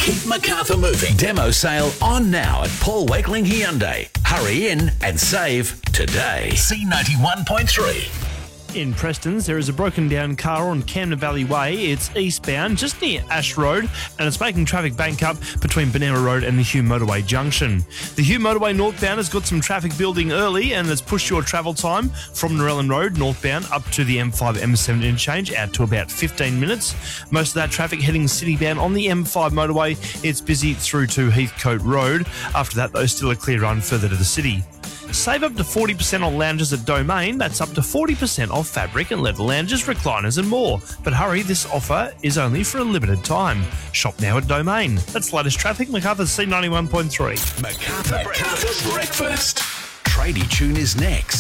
Keep Macarthur moving. Demo sale on now at Paul Wakeling Hyundai. Hurry in and save today. C91.3. In Prestons, there is a broken down car on Camden Valley Way. It's eastbound, just near Ash Road, and it's making traffic bank up between Benera Road and the Hume Motorway Junction. The Hume Motorway northbound has got some traffic building early and has pushed your travel time from Narellan Road northbound up to the M5 M7 interchange out to about 15 minutes. Most of that traffic heading citybound on the M5 motorway. It's busy through to Heathcote Road. After that, though, still a clear run further to the city. Save up to 40% on lounges at Domain. That's up to 40% off fabric and leather lounges, recliners and more. But hurry, this offer is only for a limited time. Shop now at Domain. That's the latest traffic. Macarthur's C91.3. Macarthur Breakfast. Tradie Tune is next.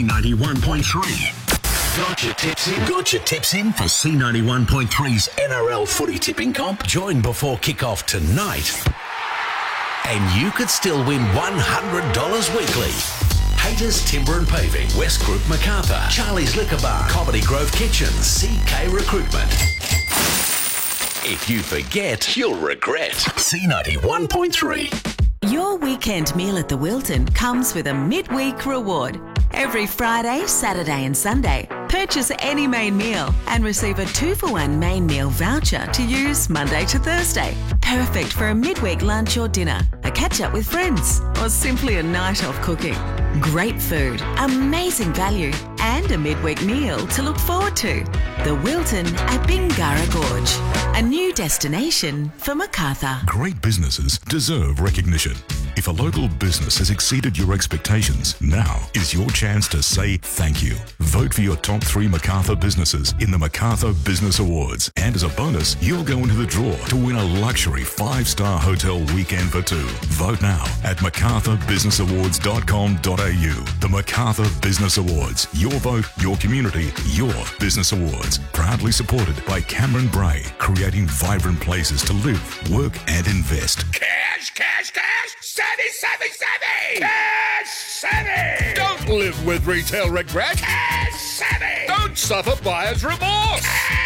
C91.3. Got your tips in? Got your tips in for C91.3's NRL footy tipping comp? Join before kickoff tonight. And you could still win $100 weekly. Haters Timber and Paving, West Group Macarthur, Charlie's Liquor Bar, Comedy Grove Kitchen, CK Recruitment. If you forget, you'll regret. C91.3. Your weekend meal at the Wilton comes with a midweek reward. Every Friday, Saturday and Sunday, purchase any main meal and receive a 2-for-1 main meal voucher to use Monday to Thursday. Perfect for a midweek lunch or dinner, a catch-up with friends, or simply a night off cooking. Great food, amazing value, and a midweek meal to look forward to. The Wilton at Bingara Gorge, a new destination for Macarthur. Great businesses deserve recognition. If a local business has exceeded your expectations, now is your chance to say thank you. Vote for your top 3 Macarthur businesses in the Macarthur Business Awards. And as a bonus, you'll go into the draw to win a luxury 5-star hotel weekend for 2. Vote now at macarthurbusinessawards.com.au. The Macarthur Business Awards. Your vote, your community, your business awards. Proudly supported by Cameron Bray, creating vibrant places to live, work and invest. Cash, cash, cash! Savvy, savvy, savvy! Cash savvy! Don't live with retail regret. Cash savvy! Don't suffer buyer's remorse.